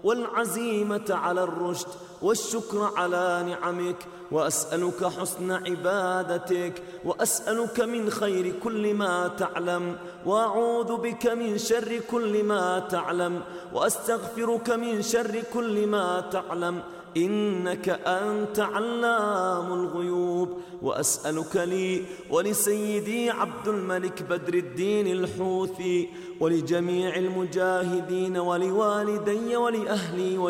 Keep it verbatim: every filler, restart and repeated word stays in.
والعزيمة على الرشد والشكر على نعمك، وأسألك حسن عبادتك، وأسألك من خير كل ما تعلم، وأعوذ بك من شر كل ما تعلم، وأستغفرك من شر كل ما تعلم، إنك أنت علام الغيوب. وأسألك لي ولسيدي عبد الملك بدر الدين الحوثي ولجميع المجاهدين ولوالدي ولأهلي